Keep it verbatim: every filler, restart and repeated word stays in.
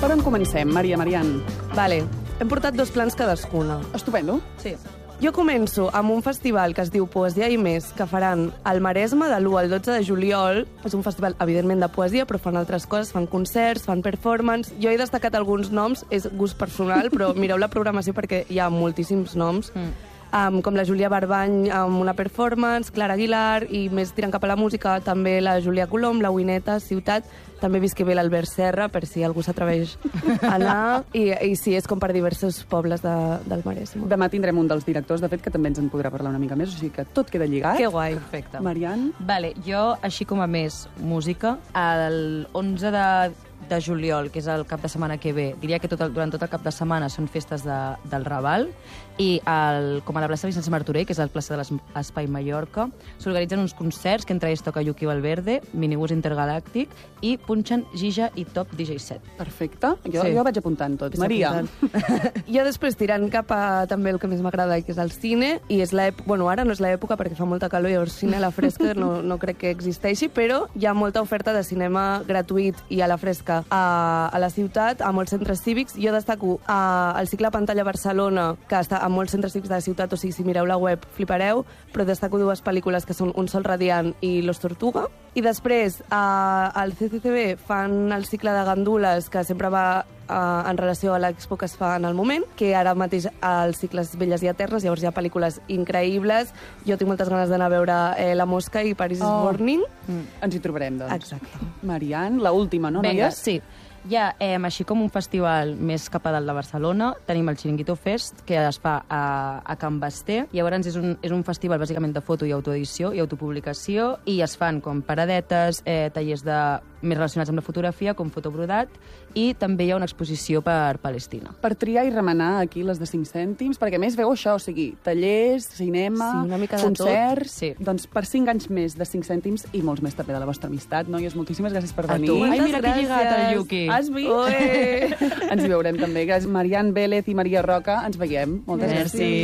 Per on comencem, Maria Marian? Vale, hem portat dos plans cadascuna. Estupendo. Sí. Jo començo amb un festival que es diu Poesia i Més, que faran al Maresme de l'u al dotze de juliol. És un festival, evidentment, de poesia, però fan altres coses, fan concerts, fan performance. Jo he destacat alguns noms, és gust personal, però mireu la programació perquè hi ha moltíssims noms. Mm. Um, com la Júlia Barbany amb una performance, Clara Aguilar, i més tirant cap a la música, també la Júlia Colom, la Wineta, Ciutat, també visqui bé l'Albert Serra, per si algú s'atreveix a anar, i, i sí, és com per diversos pobles de, del Maresme. Demà tindrem un dels directors, de fet, que també ens en podrà parlar una mica més, o sigui que tot queda lligat. Que guai. Perfecte. Marian? Vale, jo, així com a més música, el onze de, de juliol, que és el cap de setmana que ve, diria que tot el, durant tot el cap de setmana són festes de, del Raval, i el, com a la plaça Vicenç Martorell, que és el plaça de l'Espai Mallorca, s'organitzen uns concerts que entre ells toca Yuki Valverde, Minibús Intergalàctic, i punxen Gija i Top D J set. Perfecte. Jo, Sí. jo vaig apuntant tot. Ves Maria? apuntant. Jo després tirant cap a també el que més m'agrada, que és el cine, i és l'època, bueno, ara no és l'època perquè fa molta calor, llavors cine a la fresca no, no crec que existeixi, però hi ha molta oferta de cinema gratuït i a la fresca a, a la ciutat, a molts centres cívics. Jo destaco a, el cicle Pantalla Barcelona, que està a molts centres cívics de la ciutat, o sigui, si mireu la web flipareu, però destaco dues pel·lícules que són Un sol radiant i Los Tortuga. I després, a, al C C C B fan el cicle de gandules, que sempre va Uh, en relació a l'expo que es fa en el moment, que ara mateix el cicle és Belles i Eternes, llavors hi ha pel·lícules increïbles. Jo tinc moltes ganes d'anar a veure eh, La Mosca i Paris is Oh. Burning. Mm. Ens hi trobarem, doncs. Exacte. Marian, la última, no, Vinga, noies? sí. Ja, eh, així com un festival més cap a dalt de Barcelona, tenim el Chiringuito Fest, que es fa a, a Can Basté. Llavors és un, és un festival bàsicament de foto i autoedició i autopublicació, i es fan com paradetes, eh, tallers de, més relacionats amb la fotografia, com fotobrodat, i també hi ha una exposició per Palestina. Per triar i remenar aquí les de cinc cèntims, perquè a més veu això, o sigui, tallers, cinema, Sí, una mica de concerts... tot. Sí. Doncs per cinc anys més de cinc cèntims i molts més també de la vostra amistat. Noies, moltíssimes gràcies per A venir. tu. Ai, Moltes mira que he lligat el gràcies. Yuki. Has vist? Ué. Ens hi veurem també. Gràcies, Marian Vélez i Maria Roca. Ens veiem. Moltes Merci. gràcies.